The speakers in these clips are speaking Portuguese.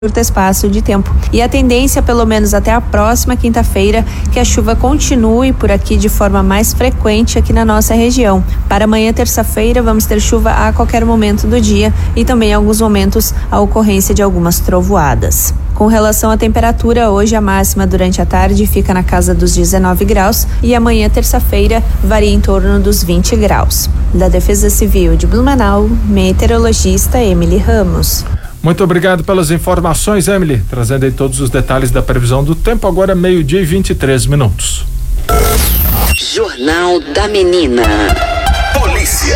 curto espaço de tempo. E a tendência, pelo menos até a próxima quinta-feira, que a chuva continue por aqui de forma mais frequente aqui na nossa região. Para amanhã, terça-feira, vamos ter chuva a qualquer momento do dia e também em alguns momentos a ocorrência de algumas trovoadas. Com relação à temperatura, hoje a máxima durante a tarde fica na casa dos 19 graus e amanhã, terça-feira, varia em torno dos 20 graus. Da Defesa Civil de Blumenau, meteorologista Emily Ramos. Muito obrigado pelas informações, Emily, trazendo aí todos os detalhes da previsão do tempo. Agora 12:23. Jornal da Menina. Polícia.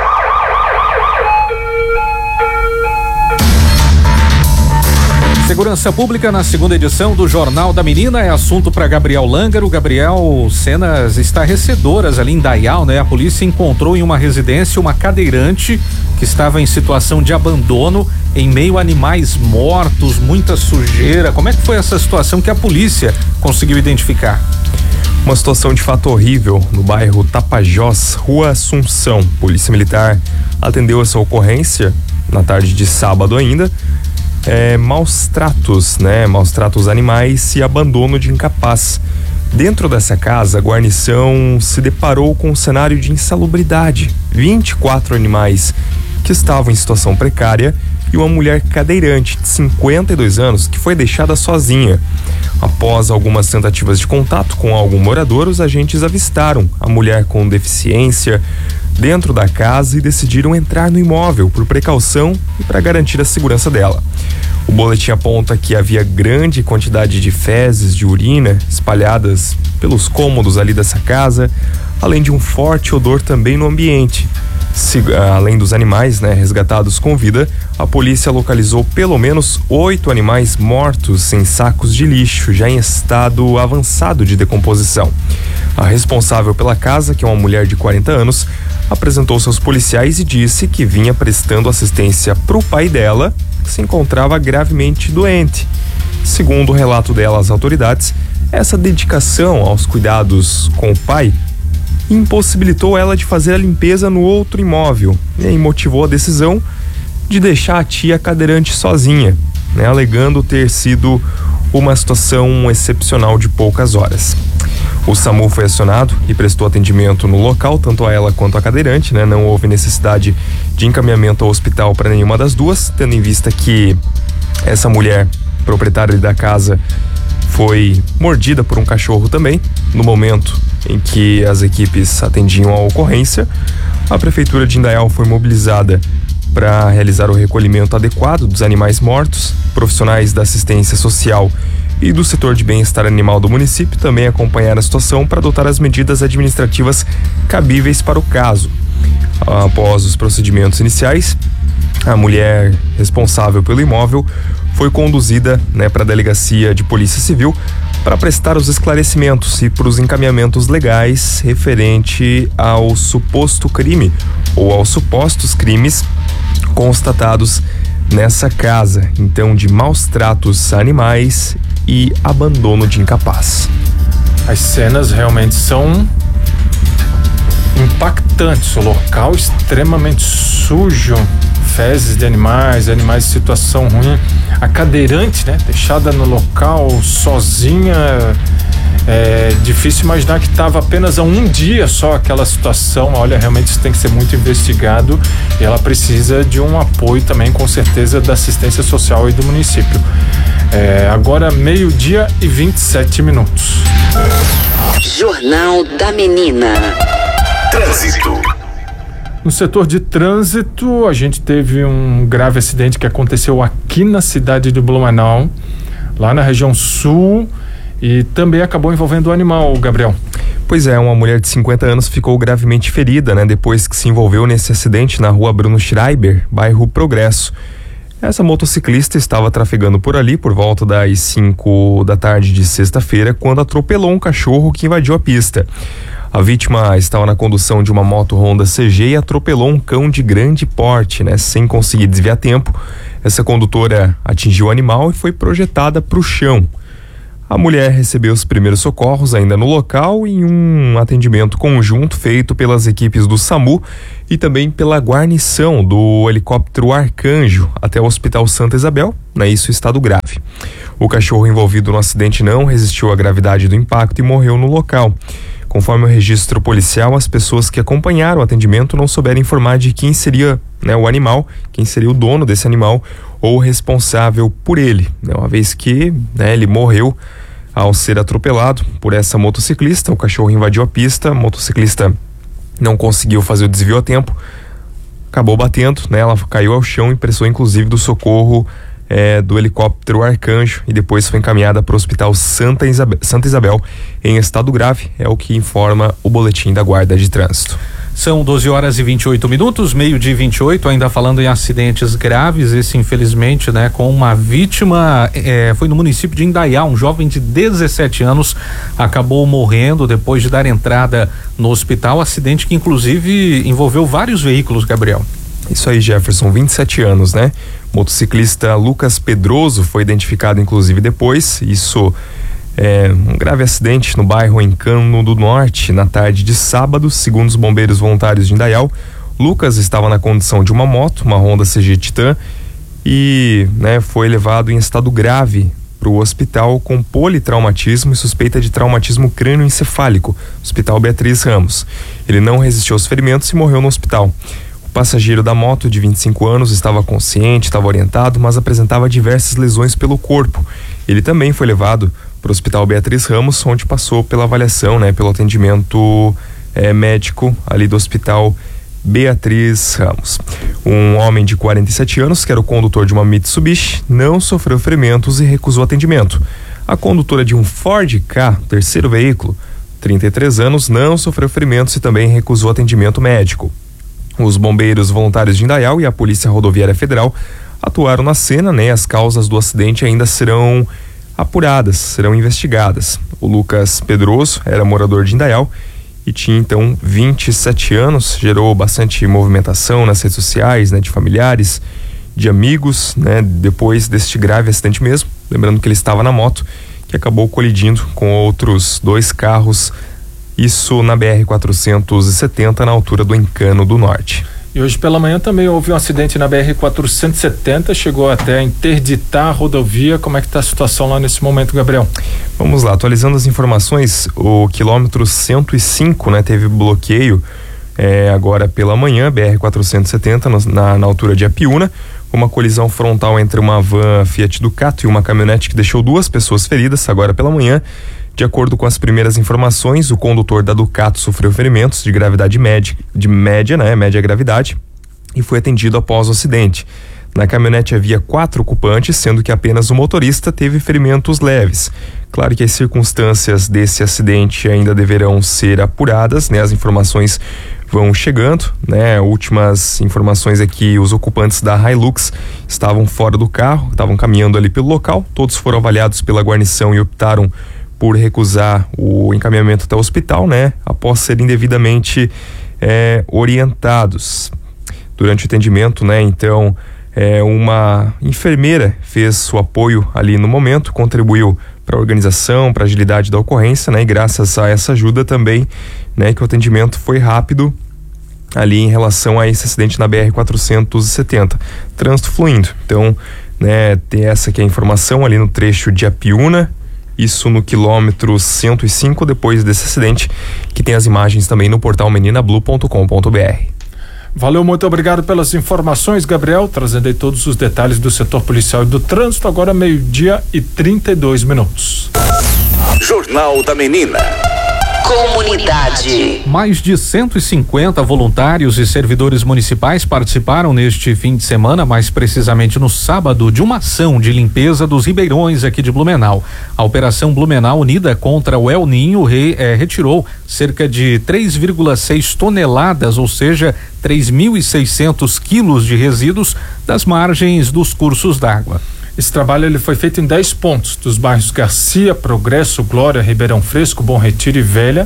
Segurança Pública na segunda edição do Jornal da Menina é assunto para Gabriel Langer. O Gabriel, cenas estarrecedoras ali em Dayal, né? A polícia encontrou em uma residência uma cadeirante que estava em situação de abandono em meio a animais mortos, muita sujeira. Como é que foi essa situação que a polícia conseguiu identificar? Uma situação de fato horrível no bairro Tapajós, Rua Assunção. Polícia Militar atendeu essa ocorrência na tarde de sábado ainda. Maus tratos, né? Maus tratos animais e abandono de incapaz. Dentro dessa casa, a guarnição se deparou com um cenário de insalubridade. 24 animais que estavam em situação precária e uma mulher cadeirante de 52 anos que foi deixada sozinha. Após algumas tentativas de contato com algum morador, os agentes avistaram a mulher com deficiência dentro da casa e decidiram entrar no imóvel por precaução e para garantir a segurança dela. O boletim aponta que havia grande quantidade de fezes, de urina espalhadas pelos cômodos ali dessa casa, além de um forte odor também no ambiente. Além dos animais, né, resgatados com vida, a polícia localizou pelo menos 8 animais mortos em sacos de lixo, já em estado avançado de decomposição. A responsável pela casa, que é uma mulher de 40 anos, apresentou-se aos policiais e disse que vinha prestando assistência para o pai dela, que se encontrava gravemente doente. Segundo o relato dela às autoridades, essa dedicação aos cuidados com o pai impossibilitou ela de fazer a limpeza no outro imóvel, né, e motivou a decisão de deixar a tia cadeirante sozinha, né, alegando ter sido uma situação excepcional de poucas horas. O SAMU foi acionado e prestou atendimento no local, tanto a ela quanto a cadeirante, né? Não houve necessidade de encaminhamento ao hospital para nenhuma das duas, tendo em vista que essa mulher, proprietária da casa, foi mordida por um cachorro também. No momento em que as equipes atendiam a ocorrência, a Prefeitura de Indaial foi mobilizada para realizar o recolhimento adequado dos animais mortos. Profissionais da assistência social e do setor de bem-estar animal do município também acompanharam a situação para adotar as medidas administrativas cabíveis para o caso. Após os procedimentos iniciais, a mulher responsável pelo imóvel foi conduzida, né, para a delegacia de Polícia Civil para prestar os esclarecimentos e para os encaminhamentos legais referente ao suposto crime ou aos supostos crimes constatados nessa casa, então, de maus tratos a animais e abandono de incapaz. As cenas realmente são impactantes. O local extremamente sujo, fezes de animais em situação ruim. A cadeirante, né, deixada no local sozinha. É difícil imaginar que estava apenas há um dia só aquela situação. Olha, realmente isso tem que ser muito investigado e ela precisa de um apoio também, com certeza, da assistência social e do município. Agora 12:27. Jornal da Menina. Trânsito. No setor de trânsito, a gente teve um grave acidente que aconteceu aqui na cidade de Blumenau, lá na região sul, e também acabou envolvendo o animal, Gabriel. Pois é, uma mulher de 50 anos ficou gravemente ferida, né, depois que se envolveu nesse acidente na rua Bruno Schreiber, bairro Progresso. Essa motociclista estava trafegando por ali por volta das 5 da tarde de sexta-feira, quando atropelou um cachorro que invadiu a pista. A vítima estava na condução de uma moto Honda CG e atropelou um cão de grande porte, né, sem conseguir desviar a tempo. Essa condutora atingiu o animal e foi projetada para o chão. A mulher recebeu os primeiros socorros ainda no local em um atendimento conjunto feito pelas equipes do SAMU e também pela guarnição do helicóptero Arcanjo até o Hospital Santa Isabel, isso em estado grave. O cachorro envolvido no acidente não resistiu à gravidade do impacto e morreu no local. Conforme o registro policial, as pessoas que acompanharam o atendimento não souberam informar de quem seria o animal, quem seria o dono desse animal ou responsável por ele, uma vez que ele morreu ao ser atropelado por essa motociclista. O cachorro invadiu a pista, a motociclista não conseguiu fazer o desvio a tempo, acabou batendo, ela caiu ao chão e precisou inclusive do socorro do helicóptero Arcanjo e depois foi encaminhada para o Hospital Santa Isabel em estado grave, é o que informa o boletim da Guarda de Trânsito. São 12h28, 12:28, ainda falando em acidentes graves, esse infelizmente, com uma vítima, foi no município de Indaial, um jovem de 17 anos acabou morrendo depois de dar entrada no hospital, acidente que inclusive envolveu vários veículos, Gabriel. Isso aí, Jefferson, 27 anos, Motociclista Lucas Pedroso foi identificado inclusive depois, isso um grave acidente no bairro Encano do Norte, na tarde de sábado, segundo os bombeiros voluntários de Indaial. Lucas estava na condução de uma moto, uma Honda CG Titan, e foi levado em estado grave para o hospital com politraumatismo e suspeita de traumatismo crânioencefálico, Hospital Beatriz Ramos. Ele não resistiu aos ferimentos e morreu no hospital. O passageiro da moto, de 25 anos, estava consciente, estava orientado, mas apresentava diversas lesões pelo corpo. Ele também foi levado para o Hospital Beatriz Ramos, onde passou pela avaliação, pelo atendimento médico ali do Hospital Beatriz Ramos. Um homem de 47 anos, que era o condutor de uma Mitsubishi, não sofreu ferimentos e recusou atendimento. A condutora de um Ford Ka, terceiro veículo, 33 anos, não sofreu ferimentos e também recusou atendimento médico. Os bombeiros voluntários de Indaial e a Polícia Rodoviária Federal atuaram na cena, As causas do acidente ainda serão apuradas, serão investigadas. O Lucas Pedroso era morador de Indaial e tinha então 27 anos, gerou bastante movimentação nas redes sociais, de familiares, de amigos, depois deste grave acidente mesmo, lembrando que ele estava na moto, que acabou colidindo com outros 2 carros, isso na BR-470, na altura do Encano do Norte. E hoje pela manhã também houve um acidente na BR-470, chegou até a interditar a rodovia. Como é que está a situação lá nesse momento, Gabriel? Vamos lá, atualizando as informações, o quilômetro 105, teve bloqueio agora pela manhã, BR-470, na altura de Apiúna, uma colisão frontal entre uma van Fiat Ducato e uma caminhonete que deixou 2 pessoas feridas agora pela manhã. De acordo com as primeiras informações, o condutor da Ducato sofreu ferimentos de gravidade média gravidade, e foi atendido após o acidente. Na caminhonete havia 4 ocupantes, sendo que apenas o motorista teve ferimentos leves. Claro que as circunstâncias desse acidente ainda deverão ser apuradas, as informações vão chegando, Últimas informações é que os ocupantes da Hilux estavam fora do carro, estavam caminhando ali pelo local, todos foram avaliados pela guarnição e optaram por recusar o encaminhamento até o hospital, após serem devidamente orientados. Durante o atendimento, então, uma enfermeira fez o apoio ali no momento, contribuiu para a organização, para a agilidade da ocorrência, e graças a essa ajuda também, que o atendimento foi rápido ali em relação a esse acidente na BR-470. Trânsito fluindo. Então, tem essa que é a informação ali no trecho de Apiúna, isso no quilômetro 105, depois desse acidente, que tem as imagens também no portal meninablu.com.br. Valeu, muito obrigado pelas informações, Gabriel, trazendo aí todos os detalhes do setor policial e do trânsito. Agora 12:32. Jornal da Menina. Comunidade. Mais de 150 voluntários e servidores municipais participaram neste fim de semana, mais precisamente no sábado, de uma ação de limpeza dos ribeirões aqui de Blumenau. A Operação Blumenau Unida contra o El Ninho retirou cerca de 3,6 toneladas, ou seja, 3.600 quilos de resíduos das margens dos cursos d'água. Esse trabalho ele foi feito em 10 pontos, dos bairros Garcia, Progresso, Glória, Ribeirão Fresco, Bom Retiro e Velha,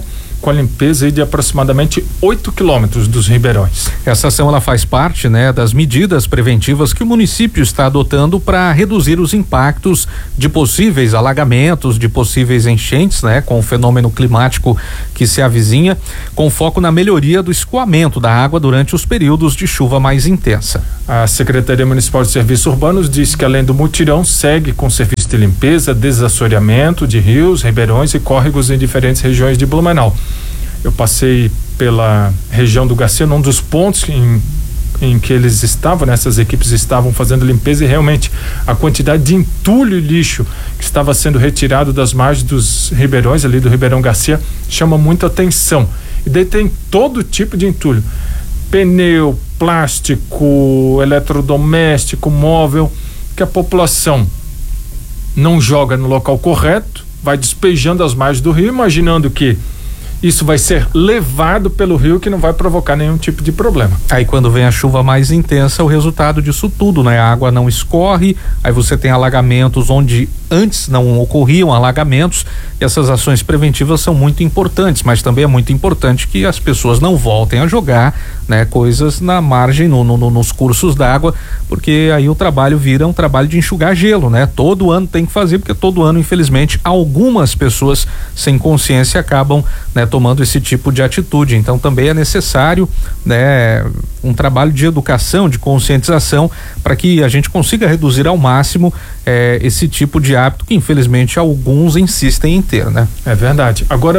com a limpeza aí de aproximadamente 8 quilômetros dos ribeirões. Essa ação ela faz parte, né, das medidas preventivas que o município está adotando para reduzir os impactos de possíveis alagamentos, de possíveis enchentes, né, com o fenômeno climático que se avizinha, com foco na melhoria do escoamento da água durante os períodos de chuva mais intensa. A Secretaria Municipal de Serviços Urbanos diz que além do mutirão segue com serviço de limpeza, desassoreamento de rios, ribeirões e córregos em diferentes regiões de Blumenau. Eu passei pela região do Garcia, num dos pontos em que eles estavam, né, essas equipes estavam fazendo limpeza, e realmente a quantidade de entulho e lixo que estava sendo retirado das margens dos ribeirões, ali do Ribeirão Garcia, chama muita atenção. E daí tem todo tipo de entulho: pneu, plástico, eletrodoméstico, móvel, que a população não joga no local correto, vai despejando as margens do rio, imaginando que isso vai ser levado pelo rio, que não vai provocar nenhum tipo de problema. Aí quando vem a chuva mais intensa, o resultado disso tudo, né? A água não escorre, aí você tem alagamentos onde antes não ocorriam alagamentos, e essas ações preventivas são muito importantes, mas também é muito importante que as pessoas não voltem a jogar, né, coisas na margem, nos cursos d'água, porque aí o trabalho vira um trabalho de enxugar gelo, né? Todo ano tem que fazer, porque todo ano, infelizmente, algumas pessoas sem consciência acabam, né, tomando esse tipo de atitude. Então também é necessário, né, um trabalho de educação, de conscientização, para que a gente consiga reduzir ao máximo esse tipo de hábito que infelizmente alguns insistem em ter, né? É verdade. Agora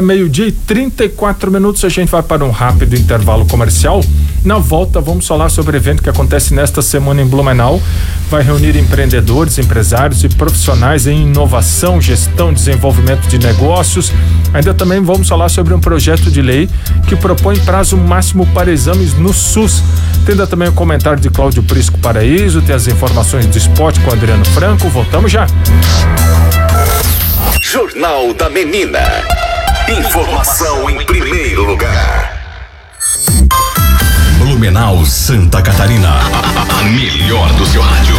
12:34, a gente vai para um rápido intervalo comercial. Na volta vamos falar sobre o evento que acontece nesta semana em Blumenau. Vai reunir empreendedores, empresários e profissionais em inovação, gestão, desenvolvimento de negócios. Ainda também vamos falar sobre um projeto de lei que propõe prazo máximo para exames no SUS. Tem também o comentário de Cláudio Prisco Paraíso, tem as informações do esporte com Adriano Franco. Voltamos já. Jornal da Menina. Informação em primeiro lugar. Blumenau, Santa Catarina. A melhor do seu rádio.